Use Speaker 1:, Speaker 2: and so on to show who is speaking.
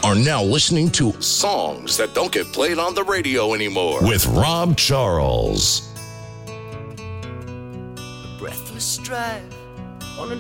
Speaker 1: are now listening to
Speaker 2: Songs that don't get played on the radio anymore
Speaker 1: with Rob Charles.
Speaker 3: A breathless drive